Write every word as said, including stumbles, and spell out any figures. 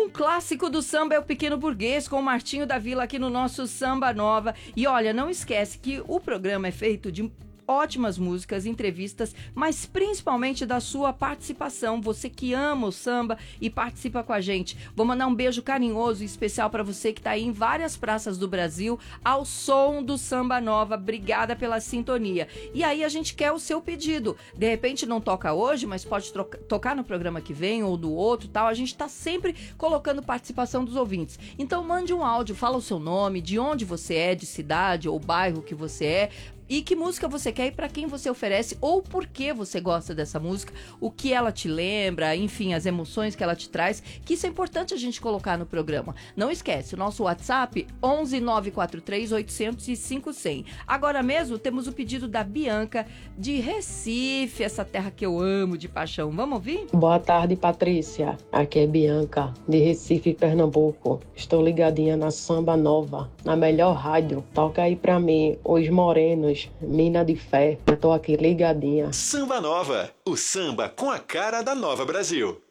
Um clássico do samba é o Pequeno Burguês, com o Martinho da Vila aqui no nosso Samba Nova. E olha, não esquece que o programa é feito de ótimas músicas, entrevistas, mas principalmente da sua participação, você que ama o samba e participa com a gente. Vou mandar um beijo carinhoso e especial para você que está aí em várias praças do Brasil, ao som do Samba Nova. Obrigada pela sintonia. E aí a gente quer o seu pedido. De repente não toca hoje, mas pode troca, tocar no programa que vem ou do outro, tal. A gente está sempre colocando participação dos ouvintes. Então mande um áudio, fala o seu nome, de onde você é, de cidade ou bairro que você é, e que música você quer e para quem você oferece, ou por que você gosta dessa música, o que ela te lembra, enfim, as emoções que ela te traz, que isso é importante a gente colocar no programa. Não esquece, o nosso WhatsApp onze nove quatro três oito zero zero cinco zero zero. Agora mesmo temos o pedido da Bianca de Recife, essa terra que eu amo de paixão. Vamos ouvir? Boa tarde, Patrícia. Aqui é Bianca, de Recife, Pernambuco. Estou ligadinha na Samba Nova, na melhor rádio. Toca aí pra mim, Os Morenos, Mina de Fé. Eu tô aqui ligadinha. Samba Nova, o samba com a cara da Nova Brasil.